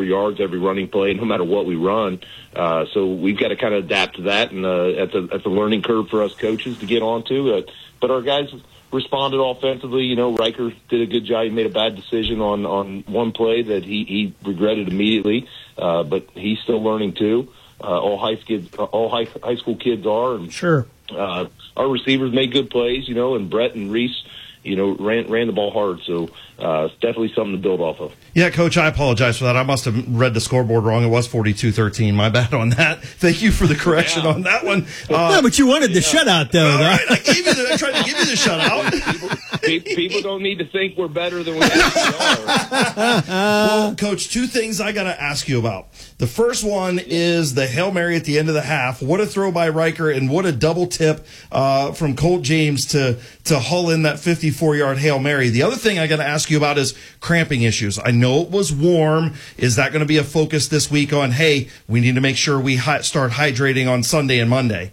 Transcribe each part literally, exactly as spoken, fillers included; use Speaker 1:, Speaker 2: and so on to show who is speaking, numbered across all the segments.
Speaker 1: four yards every running play, no matter what we run. Uh, so we've got to kind of adapt to that, and uh, at the at the learning curve for us coaches to get onto. Uh, but our guys responded offensively. You know, Riker did a good job. He made a bad decision on, on one play that he, he regretted immediately, uh, but he's still learning too. Uh, all high kids, all high high school kids are. And,
Speaker 2: sure.
Speaker 1: Uh, our receivers made good plays, you know, and Brett and Reese, you know, ran ran the ball hard. So uh, it's definitely something to build off of.
Speaker 3: Yeah, Coach, I apologize for that. I must have read the scoreboard wrong. It was forty-two thirteen. My bad on that. Thank you for the correction yeah. on that one.
Speaker 2: Uh, no, but you wanted the yeah. shutout, though.
Speaker 3: All
Speaker 2: though.
Speaker 3: right, I gave you the, I tried to give you the shutout.
Speaker 1: People, people don't need to think we're better than we actually are.
Speaker 3: Well, Coach, two things I got to ask you about. The first one is the Hail Mary at the end of the half. What a throw by Riker, and what a double tip uh, from Colt James to, to hull in that fifty-four-yard Hail Mary. The other thing I got to ask you about is cramping issues. I know it was warm. Is that going to be a focus this week on, hey, we need to make sure we hi- start hydrating on Sunday and Monday?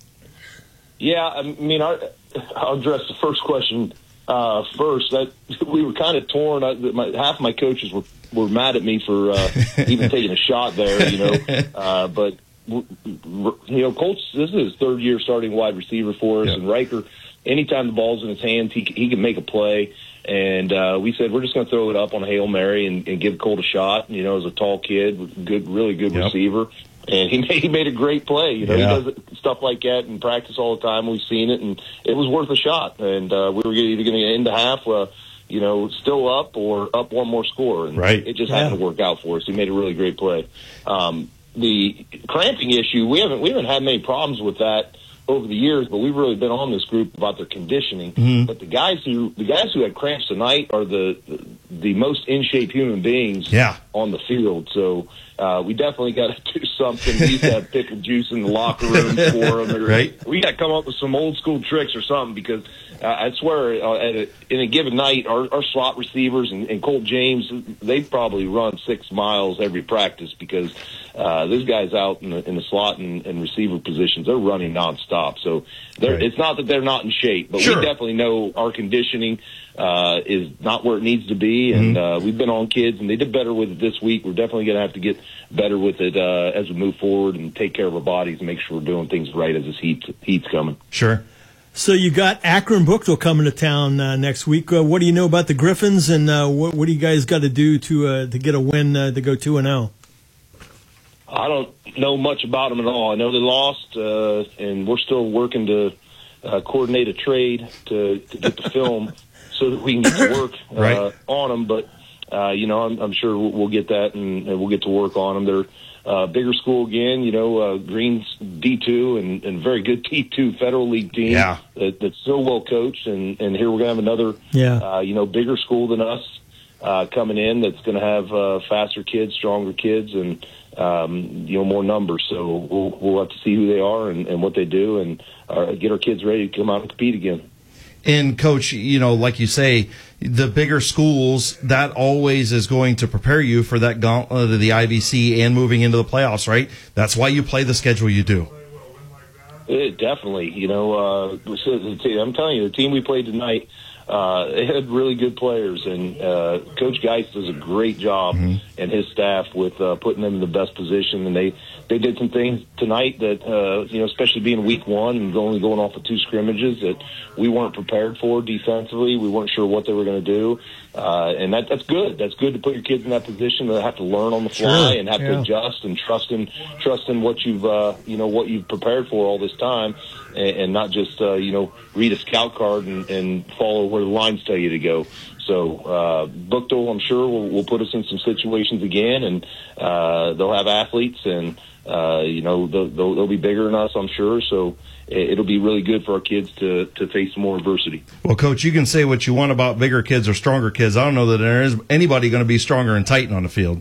Speaker 1: Yeah, I mean, our, I'll address the first question uh, first. That we were kind of torn. I, my, half of my coaches were, were mad at me for uh, even taking a shot there, you know. Uh, but, you know, Colt's, this is his third year starting wide receiver for us, yep. and Riker, anytime the ball's in his hands, he, he can make a play. And uh, we said we're just going to throw it up on a Hail Mary and, and give Colt a shot. You know, as a tall kid, with good, really good yep. receiver, and he made he made a great play. You know, yeah. he does stuff like that in practice all the time. We've seen it, and it was worth a shot. And uh, we were either going to end the half, uh, you know, still up or up one more score, and
Speaker 3: right.
Speaker 1: it just
Speaker 2: yeah.
Speaker 1: happened to work out for us. He made a really great play. Um, the cramping issue, we haven't we haven't had many problems with that over the years, but we've really been on this group about their conditioning.
Speaker 3: Mm-hmm.
Speaker 1: But the guys who the guys who had cramps tonight are the the most in shape human beings
Speaker 3: yeah.
Speaker 1: on the field. So uh, we definitely got to do something. We used to have pickle juice in the locker room for them.
Speaker 3: Right.
Speaker 1: We got to come up with some old school tricks or something, because uh, I swear uh, at a, in a given night, our, our slot receivers and, and Colt James, they probably run six miles every practice, because uh, those guys out in the, in the slot and, and receiver positions, they're running nonstop. So they're,
Speaker 3: right.
Speaker 1: it's not that they're not in shape, but
Speaker 3: sure.
Speaker 1: we definitely know our conditioning uh, is not where it needs to be. And
Speaker 3: mm-hmm.
Speaker 1: uh, we've been on kids, and they did better with it this week. We're definitely going to have to get better with it uh, as we move forward and take care of our bodies and make sure we're doing things right as this heat, heat's coming.
Speaker 3: Sure.
Speaker 2: So you got Akron Brookville coming to town uh, next week. Uh, what do you know about the Griffins, and uh, what, what do you guys got to do to uh, to get a win uh, to go two and zero?
Speaker 1: I don't know much about them at all. I know they lost, uh, and we're still working to uh, coordinate a trade to, to get the film so that we can get to work uh,
Speaker 3: right.
Speaker 1: on them. But uh, you know, I'm, I'm sure we'll, we'll get that, and, and we'll get to work on them. They're Uh, bigger school again, you know, uh, Green's D two and, and very good D two Federal League team
Speaker 3: yeah.
Speaker 1: that, that's still well coached. And, and here we're going to have another,
Speaker 2: yeah.
Speaker 1: uh, you know, bigger school than us uh, coming in that's going to have uh, faster kids, stronger kids, and, um, you know, more numbers. So we'll, we'll have to see who they are and, and what they do, and uh, get our kids ready to come out and compete again.
Speaker 3: And, Coach, you know, like you say, the bigger schools, that always is going to prepare you for that gauntlet of the I V C and moving into the playoffs, right? That's why you play the schedule you do.
Speaker 1: It definitely. You know, uh, I'm telling you, the team we played tonight, uh, they had really good players, and uh, Coach Geist does a great job,
Speaker 3: mm-hmm.
Speaker 1: and his staff with uh, putting them in the best position. And they, they did some things tonight that, uh, you know, especially being week one and only going off of two scrimmages, that we weren't prepared for defensively. We weren't sure what they were going to do. Uh, and that, that's good. That's good to put your kids in that position to have to learn on the fly
Speaker 2: sure.
Speaker 1: and have
Speaker 2: yeah.
Speaker 1: to adjust and trust in, trust in what you've, uh, you know, what you've prepared for all this time, and, and not just, uh, you know, read a scout card and, and follow where the lines tell you to go. So, uh, Brookville, I'm sure, will, will put us in some situations again, and, uh, they'll have athletes, and, uh, you know, they'll, they'll, they'll be bigger than us, I'm sure. So, it'll be really good for our kids to, to face more adversity.
Speaker 3: Well, Coach, you can say what you want about bigger kids or stronger kids. I don't know that there is anybody going to be stronger and Titan on the field.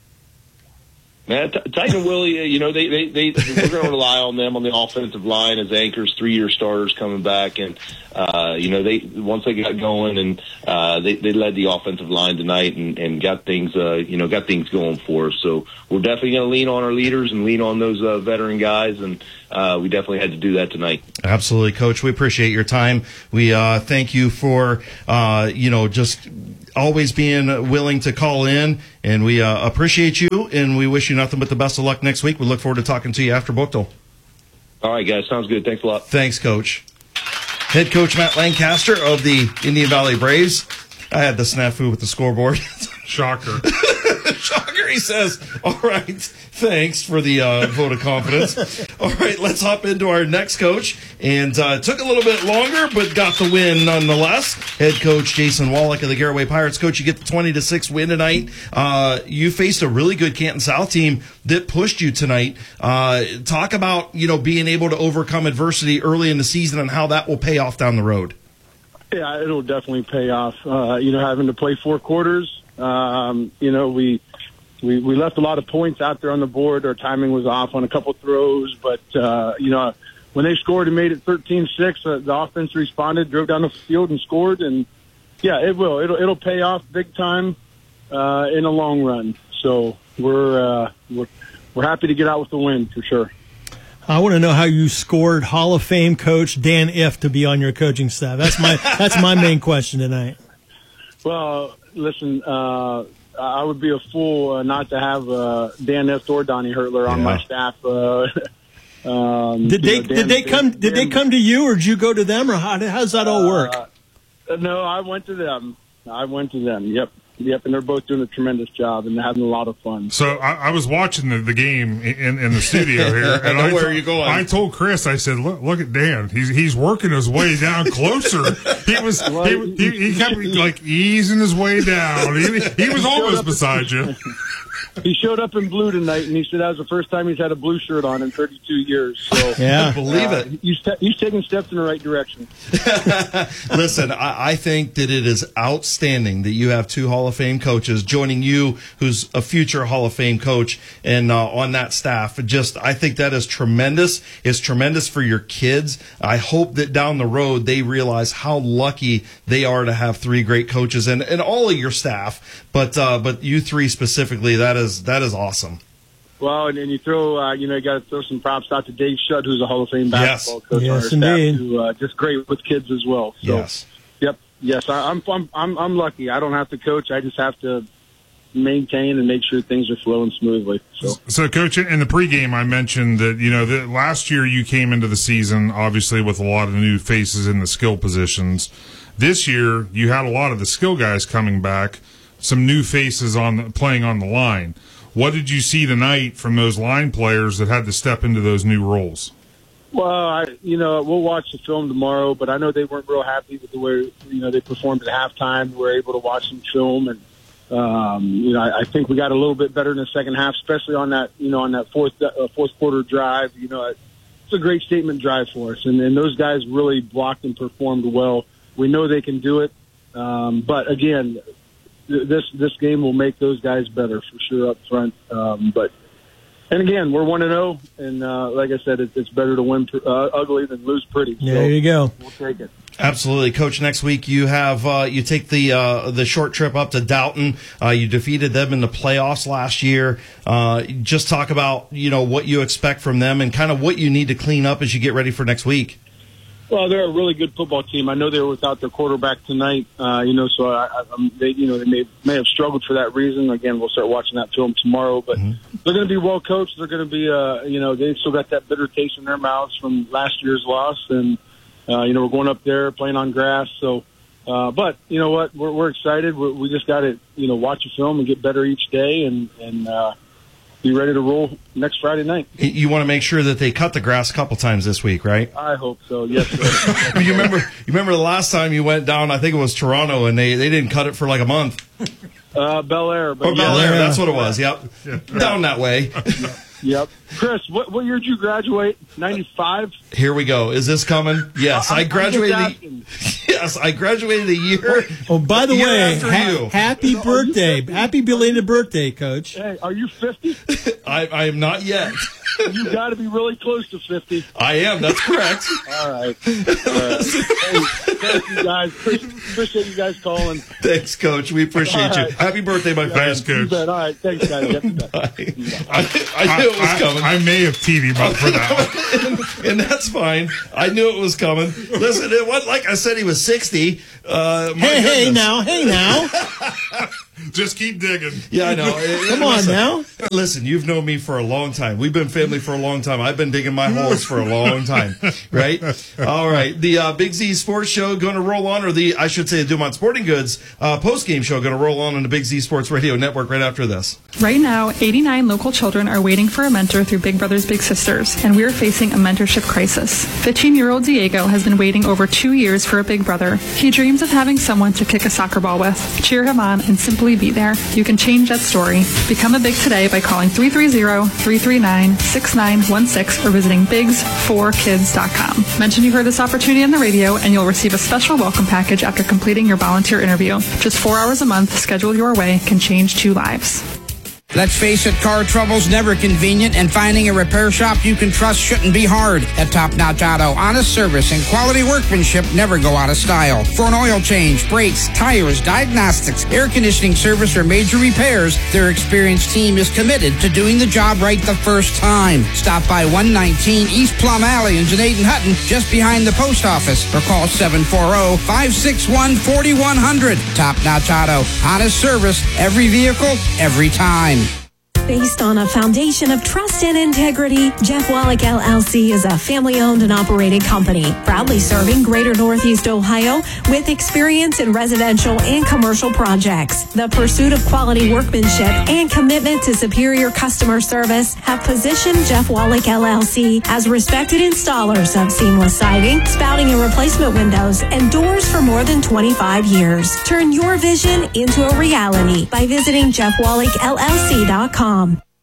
Speaker 1: Man, T- Titan and Willie, you know, they, they, they, we're going to rely on them on the offensive line as anchors, three-year starters coming back. And, uh, you know, they, once they got going, and, uh, they, they led the offensive line tonight and, and got things, uh, you know, got things going for us. So we're definitely going to lean on our leaders and lean on those, uh, veteran guys. And, uh, we definitely had to do that tonight.
Speaker 3: Absolutely, Coach. We appreciate your time. We, uh, thank you for, uh, you know, just always being willing to call in, and we uh, appreciate you, and we wish you nothing but the best of luck next week. We look forward to talking to you after Bookville.
Speaker 1: All right, guys. Sounds good. Thanks a lot.
Speaker 3: Thanks, Coach. Head coach Matt Lancaster of the Indian Valley Braves. I had the snafu with the scoreboard.
Speaker 4: Shocker.
Speaker 3: Shocker, he says. All right, thanks for the uh, vote of confidence. All right, let's hop into our next coach. And uh, it took a little bit longer, but got the win nonetheless. Head coach Jason Wallach of the Garaway Pirates. Coach, you get the twenty to six win tonight. Uh, you faced a really good Canton South team that pushed you tonight. Uh, talk about, you know, being able to overcome adversity early in the season and how that will pay off down the road.
Speaker 5: Yeah, it'll definitely pay off. Uh, you know, having to play four quarters, um, you know, we, we we left a lot of points out there on the board. Our timing was off on a couple throws, but, uh, you know, when they scored and made it thirteen six, uh, the offense responded, drove down the field and scored. And, yeah, it will. It'll, it'll pay off big time uh, in the long run. So we're, uh, we're, we're happy to get out with the win for sure.
Speaker 2: I want to know how you scored Hall of Fame coach Dan If to be on your coaching staff. That's my that's my main question tonight.
Speaker 5: Well, listen, uh, I would be a fool uh, not to have uh, Dan If or Donnie Hertler on
Speaker 3: Yeah.
Speaker 5: my staff. Uh, um,
Speaker 2: Did they
Speaker 5: you know, Dan,
Speaker 2: did they come
Speaker 5: Dan,
Speaker 2: did they come to you, or did you go to them, or how how does that all work?
Speaker 5: Uh, no, I went to them. I went to them. Yep. Yep, and they're both doing a tremendous job and having a lot of fun.
Speaker 4: So I, I was watching the, the game in, in the studio here, and I,
Speaker 3: Where
Speaker 4: to-
Speaker 3: are you going?
Speaker 4: I told Chris, I said, "Look, look at Dan. He's he's working his way down closer. He was he, he, he kept like easing his way down. He, he was almost beside you."
Speaker 5: He showed up in blue tonight, and he said that was the first time he's had a blue shirt on in thirty-two years. So,
Speaker 2: Yeah.
Speaker 3: Believe
Speaker 5: uh,
Speaker 3: it.
Speaker 5: He's, te- he's taking steps in the right direction.
Speaker 3: Listen, I, I think that it is outstanding that you have two Hall of Fame coaches joining you, who's a future Hall of Fame coach, and uh, on that staff. Just, I think that is tremendous. It's tremendous for your kids. I hope that down the road they realize how lucky they are to have three great coaches and, and all of your staff. But uh, but you three specifically, that is that is awesome.
Speaker 5: Well, and, and you throw, uh, you know, you got to throw some props out to Dave Shutt, who's a Hall of Fame basketball
Speaker 3: Yes.
Speaker 5: coach
Speaker 2: Yes,
Speaker 5: on our
Speaker 2: indeed.
Speaker 5: staff, who uh, just great with kids as well. So,
Speaker 3: Yes.
Speaker 5: Yep. Yes, I, I'm, I'm, I'm, I'm lucky. I don't have to coach. I just have to maintain and make sure things are flowing smoothly. So,
Speaker 4: So, Coach, in the pregame, I mentioned that, you know, that last year you came into the season, obviously, with a lot of new faces in the skill positions. This year, you had a lot of the skill guys coming back, some new faces on the, playing on the line. What did you see tonight from those line players that had to step into those new roles?
Speaker 5: well, I, you know, we'll watch the film tomorrow, but I know they weren't real happy with the way, you know, they performed at halftime. We were able to watch some film, and um, you know, I, I think we got a little bit better in the second half, especially on that, you know, on that fourth uh, fourth quarter drive. You know, it's a great statement drive for us, and, and those guys really blocked and performed well. We know they can do it, um, but again, th- this this game will make those guys better for sure up front. Um, but and again, we're one and zero, and uh, like I said, it, it's better to win pr- uh, ugly than lose pretty. So
Speaker 2: Yeah, there you go.
Speaker 5: We'll take it.
Speaker 3: Absolutely, Coach. Next week you have uh, you take the uh, the short trip up to Dalton. Uh, you defeated them in the playoffs last year. Uh, just talk about you know what you expect from them and kind of what you need to clean up as you get ready for next week.
Speaker 5: Well, they're a really good football team. I know they were without their quarterback tonight, uh, you know, so I, I, um, they, you know, they may may have struggled for that reason. Again, we'll start watching that film tomorrow, but
Speaker 3: Mm-hmm.
Speaker 5: they're going to be well coached. They're going to be, uh, you know, they still got that bitter taste in their mouths from last year's loss, and uh, you know, we're going up there playing on grass. So, uh, but you know what, we're, we're excited. We're, we just got to, you know, watch the film and get better each day, and and uh, be ready to roll next Friday night.
Speaker 3: You want to make sure that they cut the grass a couple times this week, right?
Speaker 5: I hope so. Yes, sir.
Speaker 3: you remember you remember the last time you went down? I think it was Toronto, and they, they didn't cut it for like a month.
Speaker 5: uh, Bel Air, but
Speaker 3: Oh, Bel
Speaker 5: yeah.
Speaker 3: Air, that's what it was. Yep, down that way.
Speaker 5: Yep. Chris, what, what year did you graduate? ninety-five?
Speaker 3: Here we go. Is this coming? Yes, I
Speaker 5: I'm
Speaker 3: graduated.
Speaker 5: just asking.
Speaker 3: Yes, I graduated a year.
Speaker 2: Oh, by the
Speaker 3: Year
Speaker 2: way,
Speaker 3: after
Speaker 2: ha-
Speaker 3: you.
Speaker 2: happy birthday. Happy belated birthday, Coach.
Speaker 5: Hey, are you fifty?
Speaker 3: I, I am not yet.
Speaker 5: You got to be really close to fifty.
Speaker 3: I am. That's correct.
Speaker 5: All right. All right. Hey, Thank you, guys. Appreciate you guys calling.
Speaker 3: Thanks, Coach. We appreciate you.
Speaker 5: Right.
Speaker 3: Happy birthday, my friend.
Speaker 4: Thanks, Coach.
Speaker 5: All right. Thanks, guys. Yep,
Speaker 3: I, I knew it was coming.
Speaker 4: I, I may have teed him up for that one.
Speaker 3: and, and that's fine. I knew it was coming. Listen, it wasn't like I said he was sixty. Uh, my
Speaker 2: Hey, hey,
Speaker 3: goodness.
Speaker 2: now, hey, now.
Speaker 4: Just keep digging.
Speaker 3: Yeah, I know.
Speaker 2: Come on
Speaker 3: Listen,
Speaker 2: now.
Speaker 3: Listen, you've known me for a long time. We've been family for a long time. I've been digging my holes for a long time, right? All right. The uh, Big Z Sports Show going to roll on, or the, I should say, the Dumont Sporting Goods uh, post-game show going to roll on on the Big Z Sports Radio Network right after this.
Speaker 6: Right now, eighty-nine local children are waiting for a mentor through Big Brothers Big Sisters, and we're facing a mentorship crisis. fifteen-year-old Diego has been waiting over two years for a big brother. He dreams of having someone to kick a soccer ball with, cheer him on, and simply be there. You can change that story. Become a Big today by calling three three zero, three three nine, six nine one six or visiting bigs for kids dot com. Mention you heard this opportunity on the radio, and you'll receive a special welcome package after completing your volunteer interview. Just four hours a month, scheduled your way, can change two lives.
Speaker 7: Let's face it, car trouble's never convenient, and finding a repair shop you can trust shouldn't be hard. At Top Notch Auto, honest service and quality workmanship never go out of style. For an oil change, brakes, tires, diagnostics, air conditioning service, or major repairs, their experienced team is committed to doing the job right the first time. Stop by one nineteen East Plum Alley in Janaden Hutton, just behind the post office, or call seven four zero, five six one, four one zero zero. Top Notch Auto, honest service, every vehicle, every time.
Speaker 8: Based on a foundation of trust and integrity, Jeff Wallach L L C is a family-owned and operated company, proudly serving Greater Northeast Ohio with experience in residential and commercial projects. The pursuit of quality workmanship and commitment to superior customer service have positioned Jeff Wallach L L C as respected installers of seamless siding, spouting and replacement windows, and doors for more than twenty-five years. Turn your vision into a reality by visiting jeff wallach L L C dot com.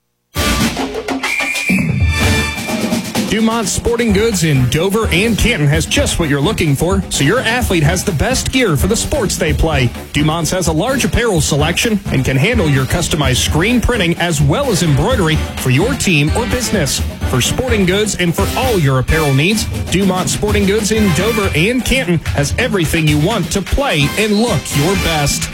Speaker 9: Dumont Sporting Goods in Dover and Canton has just what you're looking for, so your athlete has the best gear for the sports they play. Dumont's has a large apparel selection and can handle your customized screen printing as well as embroidery for your team or business. For sporting goods and for all your apparel needs, Dumont Sporting Goods in Dover and Canton has everything you want to play and look your best.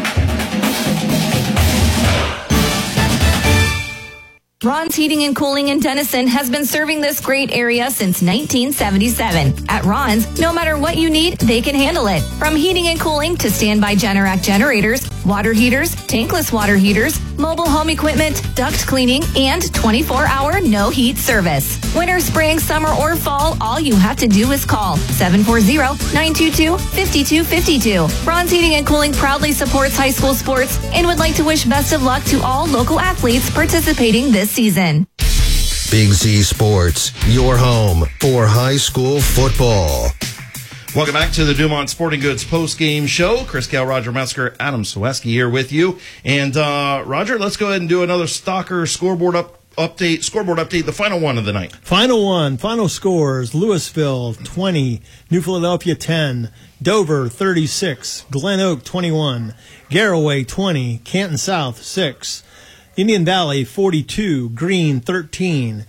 Speaker 10: Ron's Heating and Cooling in Denison has been serving this great area since nineteen seventy-seven. At Ron's, no matter what you need, they can handle it. From heating and cooling to standby Generac generators, water heaters, tankless water heaters, mobile home equipment, duct cleaning, and twenty-four hour no heat service. Winter, spring, summer, or fall, all you have to do is call seven four zero, nine two two, five two five two. Ron's Heating and Cooling proudly supports high school sports and would like to wish best of luck to all local athletes participating this season.
Speaker 11: Big Z Sports, your home for high school football.
Speaker 3: Welcome back to the Dumont Sporting Goods post-game show. Chris Gale, Roger Metzger, Adam Sweski here with you. And, uh, Roger, let's go ahead and do another Stalker scoreboard up, update, scoreboard update, the final one of the night.
Speaker 2: Final one, final scores, Louisville twenty, New Philadelphia ten, Dover thirty-six, Glen Oak twenty-one, Garraway twenty, Canton South six, Indian Valley forty-two, Greene thirteen,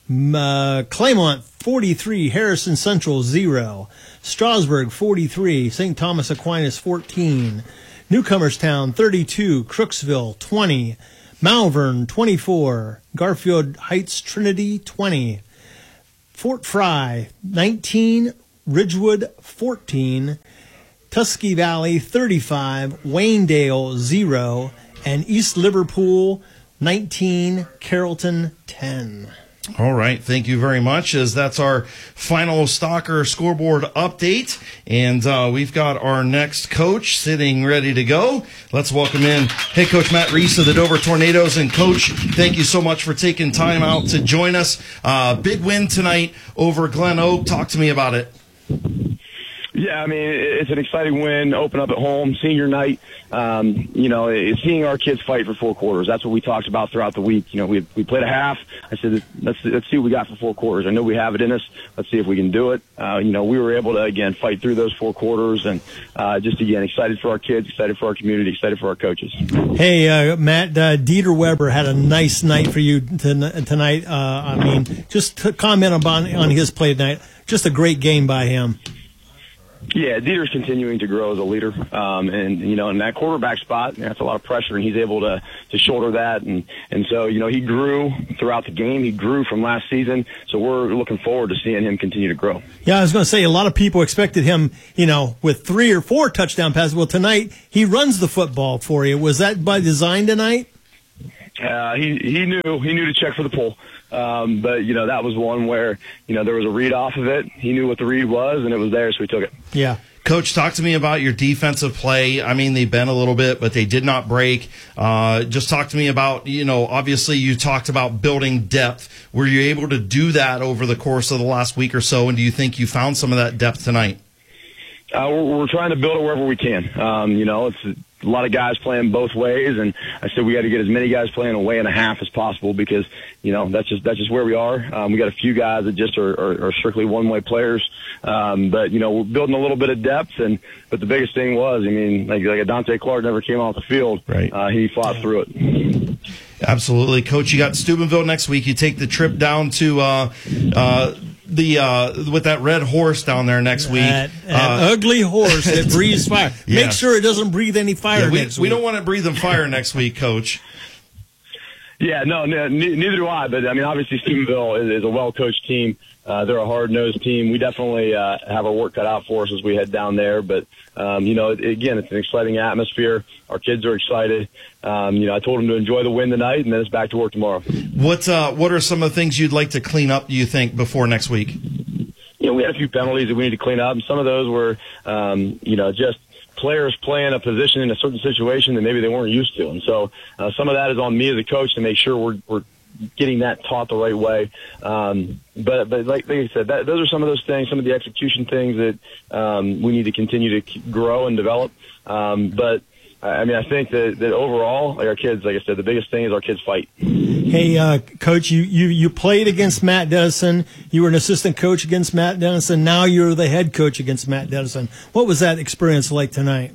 Speaker 2: uh, Claymont forty-three, Harrison Central zero, Strasburg forty-three, Saint Thomas Aquinas fourteen, Newcomerstown thirty-two, Crooksville twenty, Malvern twenty-four, Garfield Heights Trinity twenty, Fort Fry nineteen, Ridgewood fourteen, Tusky Valley thirty-five, Waynedale zero, and East Liverpool nineteen, Carrollton ten.
Speaker 3: All right. Thank you very much, as that's our final Stalker scoreboard update. And uh, we've got our next coach sitting ready to go. Let's welcome in head coach Matt Reese of the Dover Tornadoes. And, Coach, thank you so much for taking time out to join us. Uh, big win tonight over Glen Oak. Talk to me about it.
Speaker 12: Yeah, I mean, it's an exciting win, open up at home, senior night. Um, you know, seeing our kids fight for four quarters. That's what we talked about throughout the week. You know, we we played a half. I said, let's let's see what we got for four quarters. I know we have it in us. Let's see if we can do it. Uh, you know, we were able to, again, fight through those four quarters. And uh, just, again, excited for our kids, excited for our community, excited for our coaches.
Speaker 2: Hey, uh, Matt, uh, Dieter Weber had a nice night for you t- tonight. Uh, I mean, just to comment on, on his play tonight. Just a great game by him.
Speaker 12: Yeah, Dieter's continuing to grow as a leader, um, and you know, in that quarterback spot, that's a lot of pressure, and he's able to to shoulder that, and and so you know, he grew throughout the game. He grew from last season, so we're looking forward to seeing him continue to grow.
Speaker 2: Yeah, I was going to say a lot of people expected him, you know, with three or four touchdown passes. Well, tonight he runs the football for you. Was that by design tonight?
Speaker 12: Uh, he he knew he knew to check for the pull. Um, but, you know, that was one where, you know, there was a read off of it. He knew what the read was, and it was there, so he took it.
Speaker 2: Yeah.
Speaker 3: Coach, talk to me about your defensive play. I mean, they bent a little bit, but they did not break. Uh, just talk to me about, you know, obviously you talked about building depth. Were you able to do that over the course of the last week or so, and do you think you found some of that depth tonight?
Speaker 12: Uh, we're, we're trying to build it wherever we can. Um, you know, it's a lot of guys playing both ways, and I said we got to get as many guys playing a way and a half as possible because, you know, that's just that's just where we are. Um, we got a few guys that just are, are, are strictly one-way players, um, but you know, we're building a little bit of depth. And but the biggest thing was, I mean, like like Dante Clark never came off the field.
Speaker 3: Right.
Speaker 12: Uh, he fought through it.
Speaker 3: Absolutely, Coach. You got Steubenville next week. You take the trip down to. Uh, uh, The uh, with that red horse down there next week,
Speaker 2: that, that uh, ugly horse that breathes fire.
Speaker 3: Yeah.
Speaker 2: Make sure it doesn't breathe any fire
Speaker 3: yeah, we,
Speaker 2: next
Speaker 3: we
Speaker 2: week.
Speaker 3: We don't want to breathe in fire next week, Coach.
Speaker 12: Yeah, no, no, neither do I. But I mean, obviously, Steubenville is, is a well-coached team. Uh, they're a hard-nosed team. We definitely uh, have our work cut out for us as we head down there. But um, you know, it, again, it's an exciting atmosphere. Our kids are excited. Um, you know, I told them to enjoy the win tonight, and then it's back to work tomorrow.
Speaker 3: What uh, What are some of the things you'd like to clean up? Do you think before next week?
Speaker 12: You know, we had a few penalties that we need to clean up, and some of those were, um, you know, just players playing a position in a certain situation that maybe they weren't used to. And so uh, some of that is on me as a coach to make sure we're, we're getting that taught the right way. Um, but but like, like I said, that, those are some of those things, some of the execution things that um, we need to continue to grow and develop. Um, but I mean, I think that, that overall, like our kids, like I said, the biggest thing is our kids fight.
Speaker 2: Hey, uh, Coach, you, you, you played against Matt Dennison. You were an assistant coach against Matt Dennison. Now you're the head coach against Matt Dennison. What was that experience like tonight?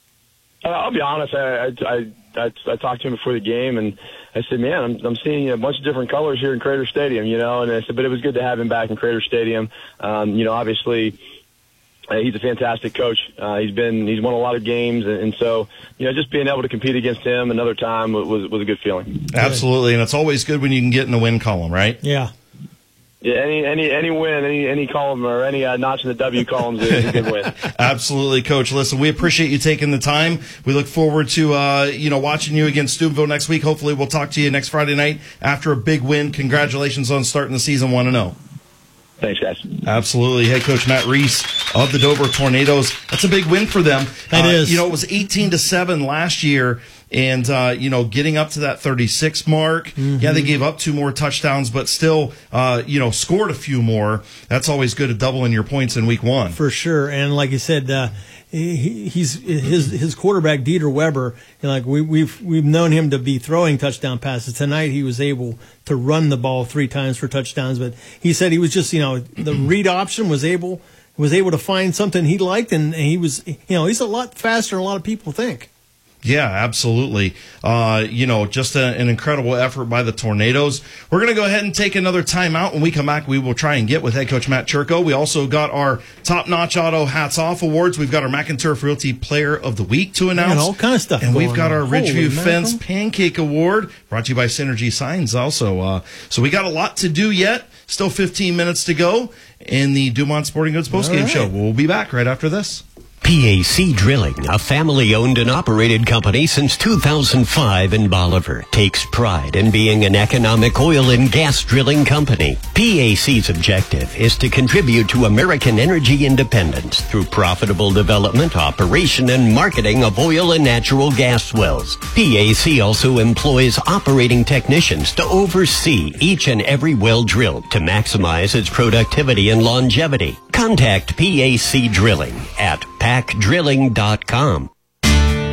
Speaker 12: Uh, I'll be honest. I, I, I, I talked to him before the game, and I said, man, I'm, I'm seeing a bunch of different colors here in Crater Stadium, you know, and I said, but it was good to have him back in Crater Stadium. Um, you know, obviously, Uh, he's a fantastic coach. Uh, he's been he's won a lot of games, and, and so you know just being able to compete against him another time was was a good feeling.
Speaker 3: Absolutely, and it's always good when you can get in the win column, right?
Speaker 2: Yeah.
Speaker 12: Yeah, any any any win, any any column or any uh, notch in the W columns is a good win.
Speaker 3: Absolutely, Coach. Listen, we appreciate you taking the time. We look forward to uh, you know watching you against Steubenville next week. Hopefully, we'll talk to you next Friday night after a big win. Congratulations on starting the season one and zero.
Speaker 12: Thanks, guys.
Speaker 3: Absolutely. Head coach Matt Reese of the Dover Tornadoes. That's a big win for them.
Speaker 2: That
Speaker 3: uh,
Speaker 2: is.
Speaker 3: You know, it was eighteen to seven last year. And, uh, you know, getting up to that thirty-six mark. Mm-hmm. Yeah, they gave up two more touchdowns, but still, uh, you know, scored a few more. That's always good at doubling your points in week one.
Speaker 2: For sure. And like you said, uh, he, he's his his quarterback Dieter Weber. You know, like we, we've we've known him to be throwing touchdown passes. Tonight he was able to run the ball three times for touchdowns. But he said he was just you know the read option was able was able to find something he liked, and he was you know he's a lot faster than a lot of people think.
Speaker 3: Yeah, absolutely. Uh, you know, just a, an incredible effort by the Tornadoes. We're going to go ahead and take another timeout. When we come back, we will try and get with head coach Matt Churko. We also got our top-notch auto hats off awards. We've got our McInturf Realty Player of the Week to announce.
Speaker 2: Man, all kind of stuff.
Speaker 3: And we've got our Ridgeview
Speaker 2: Holy
Speaker 3: Fence
Speaker 2: mackerel.
Speaker 3: Pancake Award brought to you by Synergy Signs also. Uh, so we got a lot to do yet. Still fifteen minutes to go in the Dumont Sporting Goods postgame
Speaker 2: right.
Speaker 3: show. We'll be back right after this.
Speaker 13: P A C Drilling, a family-owned and operated company since two thousand five in Bolivar, takes pride in being an economic oil and gas drilling company. P A C's objective is to contribute to American energy independence through profitable development, operation, and marketing of oil and natural gas wells. P A C also employs operating technicians to oversee each and every well drilled to maximize its productivity and longevity. Contact P A C Drilling at pack drilling dot com.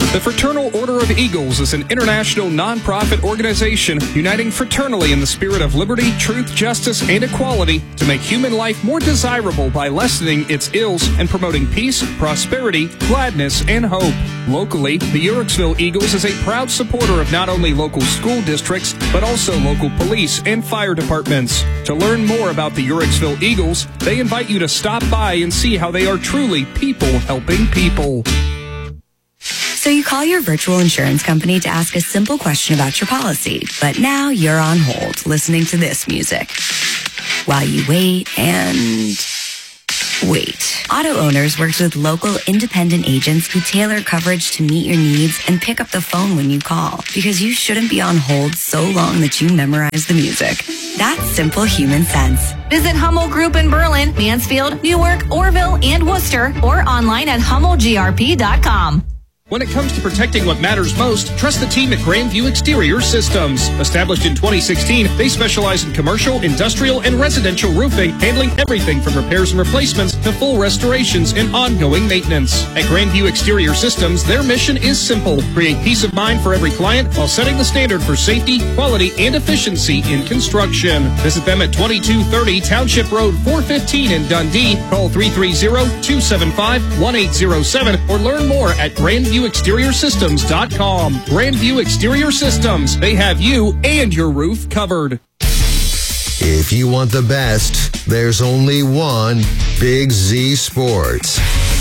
Speaker 9: The Fraternal Order of Eagles is an international nonprofit organization uniting fraternally in the spirit of liberty, truth, justice, and equality to make human life more desirable by lessening its ills and promoting peace, prosperity, gladness, and hope. Locally, the Uhrichsville Eagles is a proud supporter of not only local school districts, but also local police and fire departments. To learn more about the Uhrichsville Eagles, they invite you to stop by and see how they are truly people helping people.
Speaker 14: So you call your virtual insurance company to ask a simple question about your policy, but now you're on hold listening to this music while you wait and wait. Auto Owners works with local independent agents who tailor coverage to meet your needs and pick up the phone when you call, because you shouldn't be on hold so long that you memorize the music. That's simple human sense.
Speaker 10: Visit Hummel Group in Berlin, Mansfield, Newark, Orville, and Worcester, or online at hummel g r p dot com.
Speaker 9: When it comes to protecting what matters most, trust the team at Grandview Exterior Systems. Established in twenty sixteen, they specialize in commercial, industrial, and residential roofing, handling everything from repairs and replacements to full restorations and ongoing maintenance. At Grandview Exterior Systems, their mission is simple: create peace of mind for every client while setting the standard for safety, quality, and efficiency in construction. Visit them at twenty-two thirty Township Road four fifteen in Dundee. Call three three zero, two seven five, one eight zero seven or learn more at Grandview Exterior Systems dot com. Grandview Exterior Systems. They have you and your roof covered.
Speaker 11: If you want the best, there's only one Big Z Sports.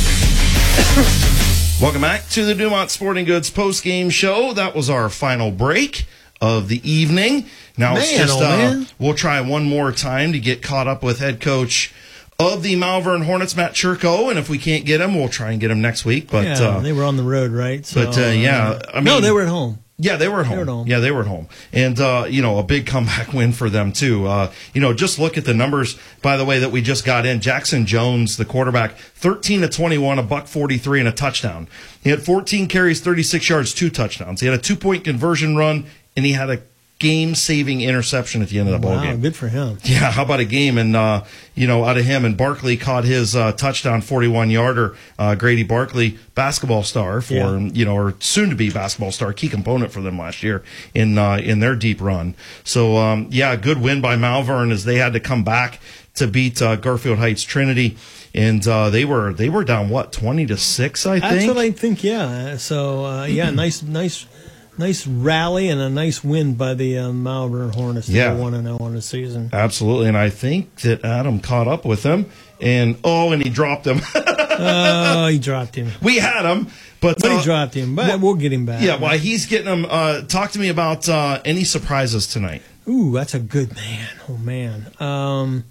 Speaker 3: Welcome back to the Dumont Sporting Goods post-game show. That was our final break of the evening. Now
Speaker 2: man,
Speaker 3: it's just,
Speaker 2: oh,
Speaker 3: uh,
Speaker 2: man.
Speaker 3: we'll try one more time to get caught up with head coach of the Malvern Hornets, Matt Churko, and if we can't get him, we'll try and get him next week. But
Speaker 2: yeah,
Speaker 3: uh,
Speaker 2: they were on the road, right? So,
Speaker 3: but uh, yeah, I mean,
Speaker 2: no, they were at home.
Speaker 3: Yeah, they were at home.
Speaker 2: They were at home.
Speaker 3: Yeah, they were at home. And, uh, you know, a big comeback win for them, too. Uh, you know, just look at the numbers, by the way, that we just got in. Jackson Jones, the quarterback, thirteen to twenty-one, a buck forty-three, and a touchdown. He had fourteen carries, thirty-six yards, two touchdowns. He had a two-point conversion run, and he had a game-saving interception at the end of the
Speaker 2: wow,
Speaker 3: ball game.
Speaker 2: Good for him.
Speaker 3: Yeah, how about a game? And, uh, you know, out of him, and Barkley caught his uh, touchdown forty-one-yarder. Uh, Grady Barkley, basketball star for,
Speaker 2: Yeah.
Speaker 3: you know, or soon-to-be basketball star, key component for them last year in uh, in their deep run. So, um, yeah, good win by Malvern as they had to come back to beat uh, Garfield Heights Trinity. And uh, they were they were down, what, twenty to six, I think?
Speaker 2: That's what I think, yeah. So, uh, yeah, nice, nice. Nice rally and a nice win by the uh, Malvern Hornets.
Speaker 3: Yeah.
Speaker 2: They're one and oh on the season.
Speaker 3: Absolutely, and I think that Adam caught up with him, and oh, and he dropped him.
Speaker 2: Oh, he dropped him.
Speaker 3: We had him, but,
Speaker 2: But
Speaker 3: uh,
Speaker 2: he dropped him. But
Speaker 3: well,
Speaker 2: we'll get him back.
Speaker 3: Yeah, well, he's getting him. Uh, talk to me about uh, any surprises tonight.
Speaker 2: Ooh, that's a good man. Oh, man. Um,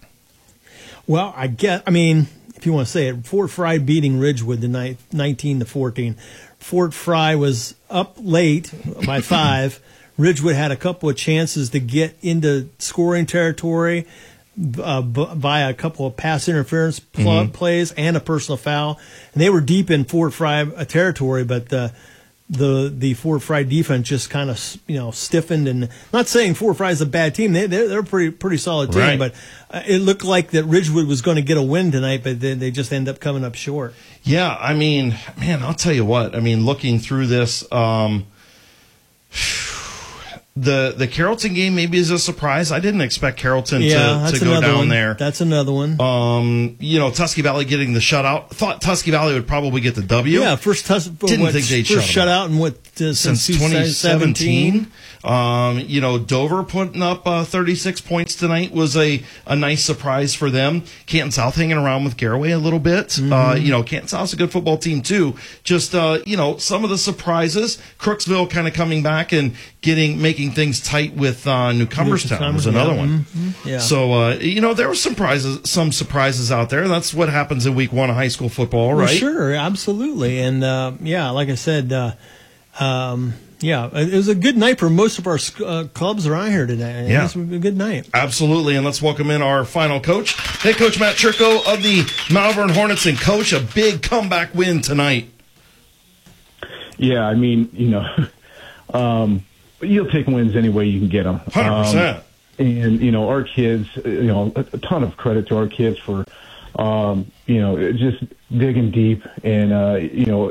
Speaker 2: well, I get, I mean, if you want to say it, Fort Fry beating Ridgewood tonight, nineteen to fourteen. Fort Fry was up late by five. Ridgewood had a couple of chances to get into scoring territory uh, b- via a couple of pass interference pl-
Speaker 3: Mm-hmm.
Speaker 2: plays and a personal foul. And they were deep in Fort Fry uh, territory, but the the the Fort Fry defense just kind of you know stiffened. And not saying Fort Fry is a bad team; they they're, they're a pretty pretty solid team.
Speaker 3: Right.
Speaker 2: But uh, it looked like that Ridgewood was going to get a win tonight, but then they just end up coming up short.
Speaker 3: Yeah, I mean, man, I'll tell you what. I mean, looking through this, um, the the Carrollton game maybe is a surprise. I didn't expect Carrollton
Speaker 2: Yeah,
Speaker 3: to,
Speaker 2: that's
Speaker 3: to go
Speaker 2: another
Speaker 3: down
Speaker 2: one.
Speaker 3: there.
Speaker 2: That's another one.
Speaker 3: Um, you know, Tusky Valley getting the shutout. Thought Tusky Valley would probably get the W.
Speaker 2: Yeah, first Tus-
Speaker 3: Didn't
Speaker 2: what,
Speaker 3: think they'd
Speaker 2: first
Speaker 3: shut 'em
Speaker 2: shutout in what uh,
Speaker 3: since
Speaker 2: since
Speaker 3: twenty seventeen.
Speaker 2: seventeen.
Speaker 3: Um, you know, Dover putting up uh, thirty-six points tonight was a, a nice surprise for them. Canton South hanging around with Garaway a little bit.
Speaker 2: Mm-hmm.
Speaker 3: Uh, you know, Canton South's a good football team too. Just, uh, you know, some of the surprises. Crooksville kind of coming back and getting, making things tight with uh, New Cumberstown was another
Speaker 2: yeah.
Speaker 3: one.
Speaker 2: Mm-hmm. Yeah.
Speaker 3: So, uh, you know, there were some surprises, some surprises out there. That's what happens in week one of high school football, right?
Speaker 2: Well, sure, absolutely. And, uh, yeah, like I said, uh, um, yeah, it was a good night for most of our uh, clubs around here today.
Speaker 3: Yeah.
Speaker 2: It was a good night.
Speaker 3: Absolutely, and let's welcome in our final coach, head coach Matt Churko of the Malvern Hornets. And coach, a big comeback win tonight.
Speaker 5: Yeah, I mean, you know, um, you'll take wins any way you can get them.
Speaker 3: one hundred percent.
Speaker 5: Um, and, you know, our kids, you know, a, a ton of credit to our kids for, um, you know, just digging deep and, uh, you know,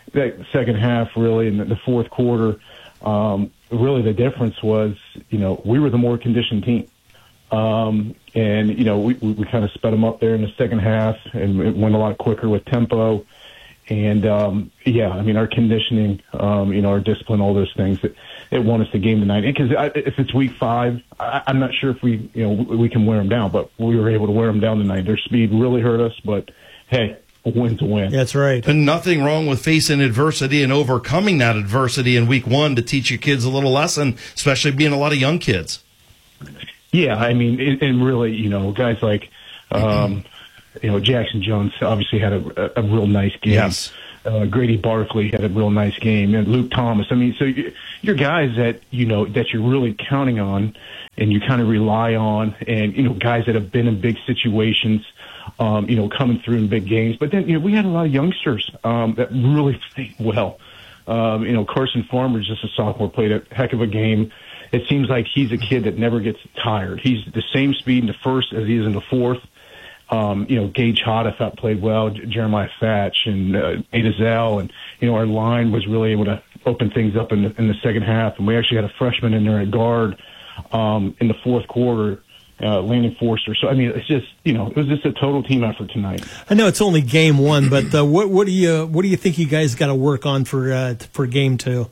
Speaker 15: that second half, really, in the fourth quarter, um, really the difference was, you know, we were the more conditioned team. Um, and, you know, we, we, we kind of sped them up there in the second half, and it went a lot quicker with tempo. And, um, yeah, I mean, our conditioning, um, you know, our discipline, all those things, it, it won us the game tonight. Because if it's week five, I, I'm not sure if we, you know, we can wear them down, but we were able to wear them down tonight. Their speed really hurt us, but, hey, a win's a win.
Speaker 2: That's right.
Speaker 3: And nothing wrong with facing adversity and overcoming that adversity in week one to teach your kids a little lesson, especially being a lot of young kids.
Speaker 15: Yeah, I mean, and, and really, you know, guys like, um, you know, Jackson Jones obviously had a, a, a real nice game.
Speaker 3: Yes.
Speaker 15: Uh, Grady Barkley had a real nice game, and Luke Thomas. I mean, so you, you're guys that, you know, that you're really counting on and you kind of rely on, and, you know, guys that have been in big situations, um, you know, coming through in big games. But then, you know, we had a lot of youngsters um, that really played well. Um, you know, Carson Farmer's just a sophomore, played a heck of a game. It seems like he's a kid that never gets tired. He's the same speed in the first as he is in the fourth. Um, you know, Gage Hott, I thought, played well. Jeremiah Thatch and uh, Ada Zell. And, you know, our line was really able to open things up in the, in the second half. And we actually had a freshman in there at guard um, in the fourth quarter, uh, Landon Forster. So, I mean, it's just, you know, it was just a total team effort tonight.
Speaker 2: I know it's only game one, but uh, what, what do you what do you think you guys got to work on for uh, for game two?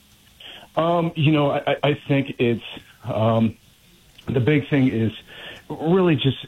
Speaker 15: Um, you know, I, I think it's um, the big thing is really just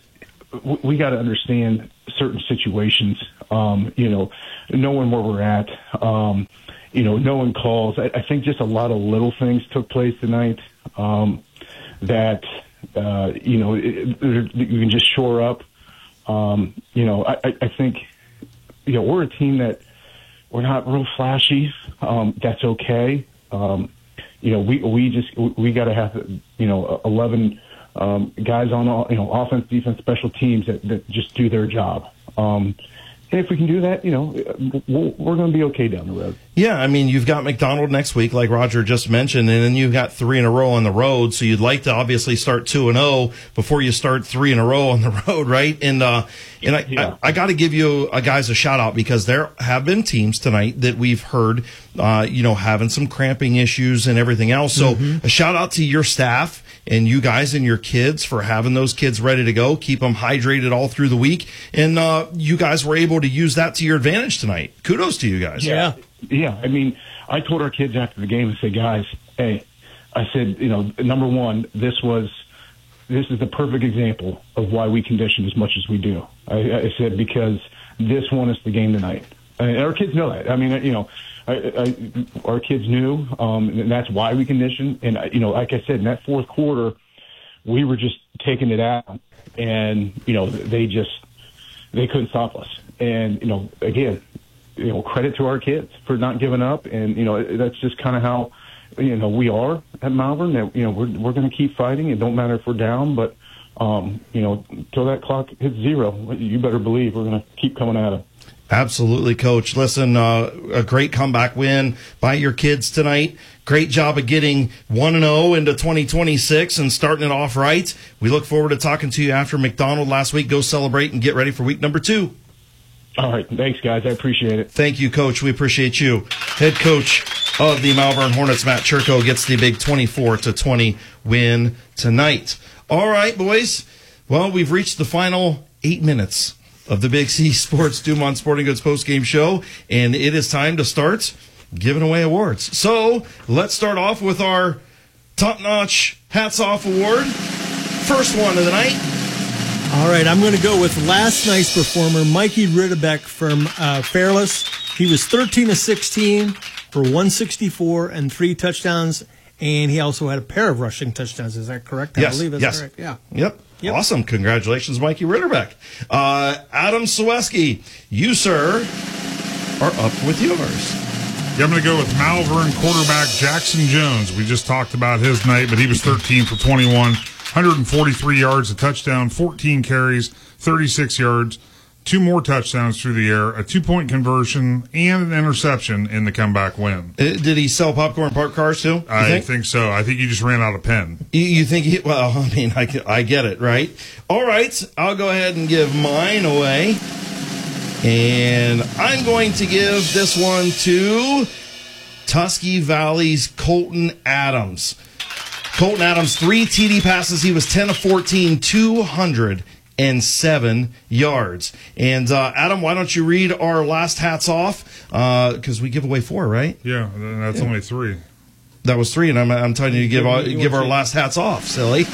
Speaker 15: we got to understand certain situations. Um, you know, knowing where we're at. Um, you know, knowing calls. I, I think just a lot of little things took place tonight um, that uh, you know it, it, you can just shore up. Um, you know, I, I think you know we're a team that we're not real flashy. Um, that's okay. Um, You know, we we just we got to have you know eleven um, guys on all, you know offense, defense, special teams that, that just do their job. Um, and if we can do that, you know, we're, we're going to be okay down the road.
Speaker 3: Yeah, I mean, you've got McDonald next week, like Roger just mentioned, and then you've got three in a row on the road. So you'd like to obviously start two and zero before you start three in a row on the road, right? And uh, and I yeah. I, I got to give you uh, guys a shout out because there have been teams tonight that we've heard, uh, you know, having some cramping issues and everything else. So mm-hmm. a shout out to your staff and you guys and your kids for having those kids ready to go. Keep them hydrated all through the week, and uh, you guys were able to use that to your advantage tonight. Kudos to you guys.
Speaker 15: Yeah. Yeah, I mean, I told our kids after the game, I said, guys, hey, I said, you know, number one, this was, this is the perfect example of why we condition as much as we do. I, I said, because this won us the game tonight. And our kids know that. I mean, you know, I, I, our kids knew, um, and that's why we conditioned. And, you know, like I said, in that fourth quarter, we were just taking it out, and, you know, they just, they couldn't stop us. And, you know, again, you know, credit to our kids for not giving up, and you know that's just kind of how you know we are at Malvern. That you know we're we're going to keep fighting. It don't matter if we're down, but um, you know until that clock hits zero, you better believe we're going to keep coming at them.
Speaker 3: Absolutely, Coach. Listen, uh, a great comeback win by your kids tonight. Great job of getting one and zero into twenty twenty-six and starting it off right. We look forward to talking to you after McDonald last week. Go celebrate and get ready for week number two.
Speaker 15: All right. Thanks, guys. I appreciate it.
Speaker 3: Thank you, Coach. We appreciate you. Head coach of the Malvern Hornets, Matt Churko, gets the big twenty-four to twenty win tonight. All right, boys. Well, we've reached the final eight minutes of the Big C Sports Dumont Sporting Goods postgame show, and it is time to start giving away awards. So let's start off with our top-notch Hats Off Award. First one of the night.
Speaker 2: All right, I'm going to go with last night's performer, Mikey Ritterbeck from uh, Fairless. He was thirteen of sixteen for one sixty-four and three touchdowns, and he also had a pair of rushing touchdowns. Is that correct? I
Speaker 3: yes,
Speaker 2: believe that's
Speaker 3: yes.
Speaker 2: correct. Yeah.
Speaker 3: Yep. Yep. Awesome. Congratulations, Mikey Ritterbeck. Uh, Adam Seweski, you, sir, are up with yours.
Speaker 4: Yeah, I'm going to go with Malvern quarterback Jackson Jones. We just talked about his night, but he was thirteen for twenty-one. one hundred forty-three yards, a touchdown, fourteen carries, thirty-six yards, two more touchdowns through the air, a two-point conversion, and an interception in the comeback win.
Speaker 3: Uh, did he sell popcorn park cars too?
Speaker 4: I
Speaker 3: think?
Speaker 4: think so. I think he just ran out of pen.
Speaker 3: You, you think he, well, I mean, I, I get it, right? All right, I'll go ahead and give mine away. And I'm going to give this one to Tusky Valley's Colton Adams. Colton Adams, three T D passes. He was ten of fourteen, two hundred seven yards. And uh, Adam, why don't you read our last hats off? Because uh, we give away four, right?
Speaker 4: Yeah, that's yeah. only three.
Speaker 3: That was three, and I'm, I'm telling you to give, uh, give our last hats off, silly.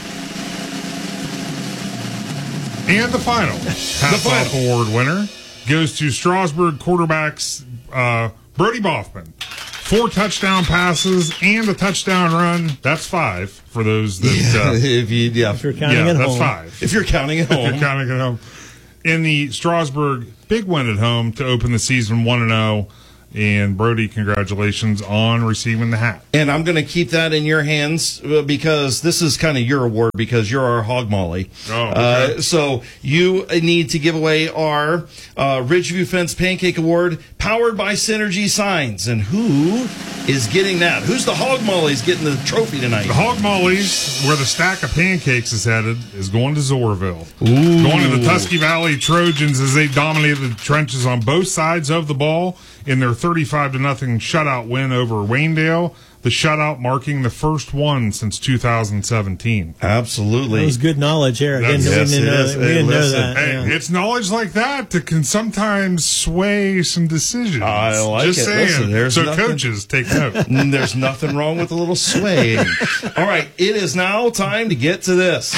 Speaker 4: And the final hats the final. off award winner goes to Strasburg quarterbacks uh, Brody Boffman. Four touchdown passes and a touchdown run. That's five for those that.
Speaker 3: Yeah,
Speaker 4: uh,
Speaker 3: if, you, yeah.
Speaker 2: if you're counting
Speaker 4: yeah,
Speaker 2: at
Speaker 4: that's
Speaker 2: home.
Speaker 4: five.
Speaker 3: If you're counting at home.
Speaker 4: If you're counting at home. In the Strasburg big win at home to open the season one and oh. And Brody, congratulations on receiving the hat.
Speaker 3: And I'm going to keep that in your hands because this is kind of your award because you're our hog molly.
Speaker 4: Oh, okay.
Speaker 3: uh, so you need to give away our uh, Ridgeview Fence Pancake Award powered by Synergy Signs. And who is getting that? Who's the hog mollies getting the trophy tonight?
Speaker 4: The hog mollies, where the stack of pancakes is headed, is going to Zorville.
Speaker 3: Ooh.
Speaker 4: Going to the Tusky Valley Trojans as they dominated the trenches on both sides of the ball in their thirty-five to nothing shutout win over Waynedale. The shutout marking the first one since two thousand seventeen.
Speaker 3: Absolutely.
Speaker 2: That was good knowledge, Eric.
Speaker 3: Yes,
Speaker 2: we didn't,
Speaker 3: it
Speaker 2: know,
Speaker 3: is.
Speaker 2: that. We didn't
Speaker 3: Hey,
Speaker 2: know
Speaker 3: listen.
Speaker 2: that.
Speaker 4: Hey,
Speaker 2: yeah.
Speaker 4: it's knowledge like that that can sometimes sway some decisions.
Speaker 3: I like
Speaker 4: Just
Speaker 3: it.
Speaker 4: saying.
Speaker 3: Listen, there's
Speaker 4: so
Speaker 3: nothing-
Speaker 4: coaches, take note.
Speaker 3: There's nothing wrong with a little swaying. All right, it is now time to get to this.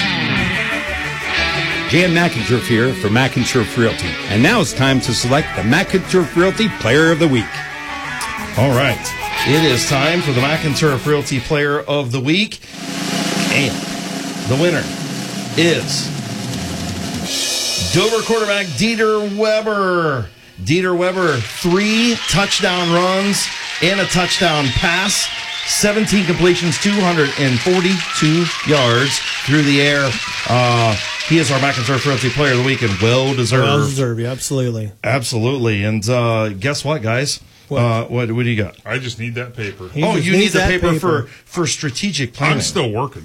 Speaker 16: Jan McInturf here for McInturf Realty. And now it's time to select the McInturf Realty Player of the Week.
Speaker 3: All right. It is time for the McInturf Realty Player of the Week. And the winner is Dover quarterback Dieter Weber. Dieter Weber, three touchdown runs and a touchdown pass. seventeen completions, two hundred forty-two yards through the air. Uh, he is our McInturf Realty Player of the Week and well-deserved.
Speaker 2: Well-deserved, yeah, absolutely.
Speaker 3: Absolutely. And uh, guess what, guys? What? Uh, what, what do you got?
Speaker 4: I just need that paper.
Speaker 2: He
Speaker 3: oh,
Speaker 2: just
Speaker 3: you need
Speaker 2: needs
Speaker 3: the
Speaker 2: that
Speaker 3: paper,
Speaker 2: paper.
Speaker 3: for for strategic planning.
Speaker 4: I'm still working.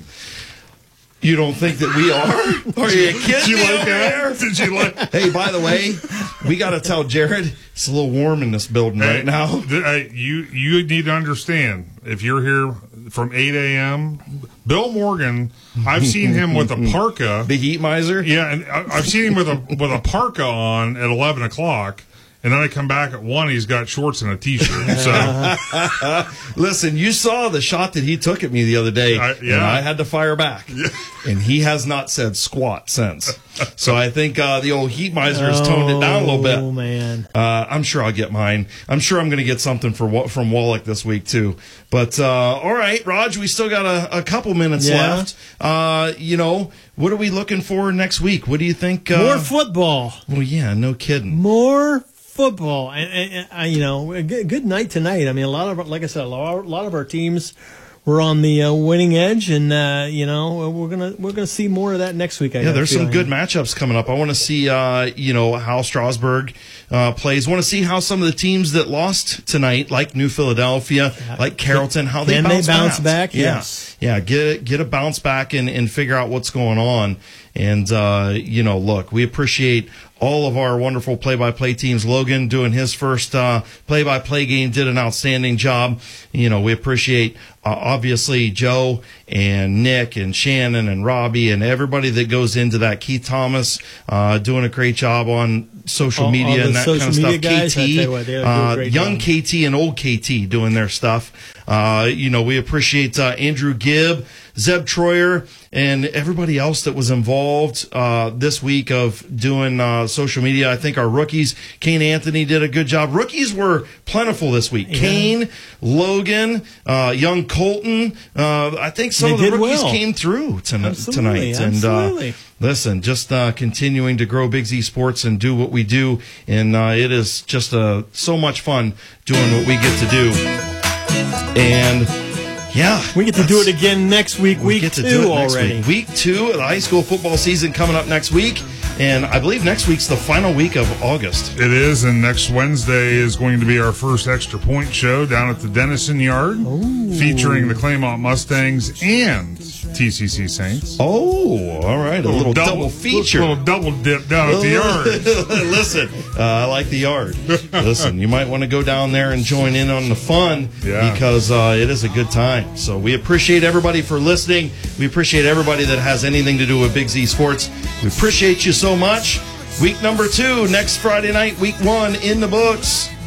Speaker 3: You don't think that we are? Are you kidding
Speaker 4: Did you
Speaker 3: me
Speaker 4: like
Speaker 3: over
Speaker 4: that?
Speaker 3: there?
Speaker 4: Did you like?
Speaker 3: Hey, by the way, we got to tell Jared it's a little warm in this building
Speaker 4: Hey,
Speaker 3: right now.
Speaker 4: th- hey, you you need to understand if you're here from eight a.m. Bill Morgan, I've seen him with a parka.
Speaker 3: The heat miser?
Speaker 4: Yeah, and I- I've seen him with a with a parka on at eleven o'clock. And then I come back at one, he's got shorts and a T-shirt. So,
Speaker 3: listen, you saw the shot that he took at me the other day,
Speaker 4: I, yeah.
Speaker 3: and I had to fire back. Yeah. And he has not said squat since. So I think uh, the old heat miser has toned it down a little bit.
Speaker 2: Oh, man.
Speaker 3: Uh, I'm sure I'll get mine. I'm sure I'm going to get something for from Wallach this week, too. But, uh, all right, Raj, we still got a, a couple minutes
Speaker 2: Yeah.
Speaker 3: left. Uh, you know, what are we looking for next week? What do you think? Uh,
Speaker 2: More football.
Speaker 3: Well, yeah, no kidding.
Speaker 2: More football. And, and, and you know, a good, good night tonight. I mean, a lot of, like I said, a lot, a lot of our teams were on the uh, winning edge, and uh, you know, we're gonna we're gonna see more of that next week. I
Speaker 3: Yeah,
Speaker 2: got a
Speaker 3: there's some
Speaker 2: feeling.
Speaker 3: good matchups coming up. I want to see, uh, you know, how Strasburg uh, plays. Want to see how some of the teams that lost tonight, like New Philadelphia, like Carrollton, how they
Speaker 2: Can they
Speaker 3: bounce,
Speaker 2: bounce
Speaker 3: back.
Speaker 2: back?
Speaker 3: Yeah.
Speaker 2: Yes.
Speaker 3: Yeah, get get a bounce back and, and figure out what's going on. And, uh, you know, look, we appreciate all of our wonderful play-by-play teams. Logan doing his first uh, play-by-play game did an outstanding job. You know, we appreciate, uh, obviously, Joe and Nick and Shannon and Robbie and everybody that goes into that. Keith Thomas uh, doing a great job on social
Speaker 2: All-
Speaker 3: media
Speaker 2: all the
Speaker 3: and that kind of
Speaker 2: social
Speaker 3: stuff.
Speaker 2: media guys, I tell
Speaker 3: K T,
Speaker 2: you what, they do a
Speaker 3: uh,
Speaker 2: great
Speaker 3: young
Speaker 2: job.
Speaker 3: K T and old K T doing their stuff. Uh, you know, we appreciate uh, Andrew Gibb, Zeb Troyer, and everybody else that was involved uh, this week of doing uh, social media. I think our rookies, Kane Anthony, did a good job. Rookies were plentiful this week.
Speaker 2: Yeah.
Speaker 3: Kane, Logan, uh, young Colton. Uh, I think some
Speaker 2: They
Speaker 3: of the
Speaker 2: did
Speaker 3: rookies
Speaker 2: well.
Speaker 3: came through ton-
Speaker 2: Absolutely,
Speaker 3: tonight. And uh,
Speaker 2: absolutely.
Speaker 3: listen, just uh, continuing to grow Big Z Sports and do what we do. And uh, it is just uh, so much fun doing what we get to do. And yeah,
Speaker 2: We get to do it again next week,
Speaker 3: we
Speaker 2: week
Speaker 3: get to
Speaker 2: two
Speaker 3: do it next
Speaker 2: already.
Speaker 3: Week. week two of the high school football season coming up next week. And I believe next week's the final week of August.
Speaker 4: it is, and next Wednesday is going to be our first Extra Point show down at the Dennison Yard, featuring the Claymont Mustangs and T C C Saints.
Speaker 3: Oh, all right. A, a little, little double, double feature.
Speaker 4: A little double dip down at the yard.
Speaker 3: Listen, uh, I like the yard. Listen, you might want to go down there and join in on the fun
Speaker 4: yeah.
Speaker 3: because uh, it is a good time. So we appreciate everybody for listening. We appreciate everybody that has anything to do with Big Z Sports. We appreciate you so much. Week number two, next Friday night, week one in the books.